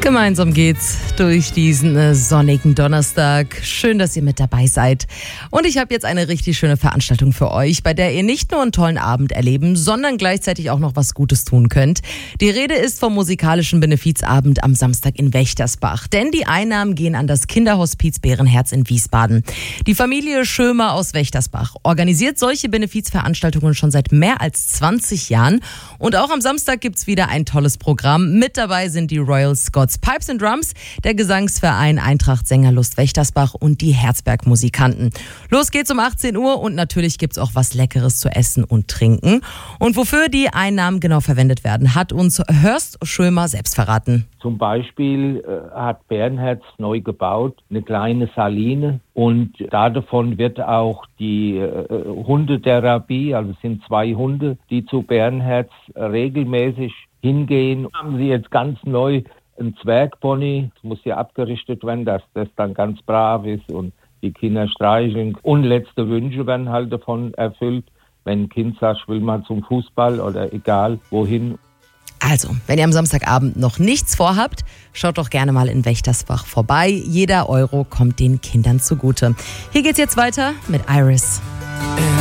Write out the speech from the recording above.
Gemeinsam geht's durch diesen sonnigen Donnerstag. Schön, dass ihr mit dabei seid. Und ich habe jetzt eine richtig schöne Veranstaltung für euch, bei der ihr nicht nur einen tollen Abend erleben, sondern gleichzeitig auch noch was Gutes tun könnt. Die Rede ist vom musikalischen Benefizabend am Samstag in Wächtersbach. Denn die Einnahmen gehen an das Kinderhospiz Bärenherz in Wiesbaden. Die Familie Schömer aus Wächtersbach organisiert solche Benefizveranstaltungen schon seit mehr als 20 Jahren. Und auch am Samstag gibt's wieder ein tolles Programm. Mit dabei sind die Royal Scots Pipes and Drums, der Gesangsverein Eintracht Sängerlust Wächtersbach und die Herzberg-Musikanten. Los geht's um 18 Uhr und natürlich gibt's auch was Leckeres zu essen und trinken. Und wofür die Einnahmen genau verwendet werden, hat uns Horst Schömer selbst verraten. Zum Beispiel hat Bärenherz neu gebaut, eine kleine Saline, und davon wird auch die Hundetherapie, also es sind 2 Hunde, die zu Bärenherz regelmäßig hingehen. Haben sie jetzt ganz neu ein Zwergpony, das muss ja abgerichtet werden, dass das dann ganz brav ist und die Kinder streicheln. Und letzte Wünsche werden halt davon erfüllt, wenn ein Kind sagt, ich will mal zum Fußball oder egal wohin. Also, wenn ihr am Samstagabend noch nichts vorhabt, schaut doch gerne mal in Wächtersbach vorbei. Jeder Euro kommt den Kindern zugute. Hier geht's jetzt weiter mit Iris.